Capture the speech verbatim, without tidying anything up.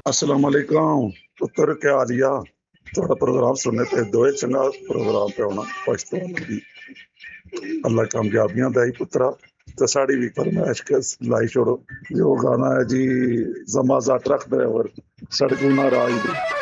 अस्सलाम वालेकुम पुत्र, क्या हाल या थोड़ा प्रोग्राम सुनने पे दोए चंगा प्रोग्राम पे होना पाकिस्तान दी अल्लाह कामयाबियां दे पुत्रा। तो साड़ी भी फरमाइश के लाई छोड़ो। जो गाना है जी, जमा जा ट्रक ड्राइवर सड़कों ना राज दी।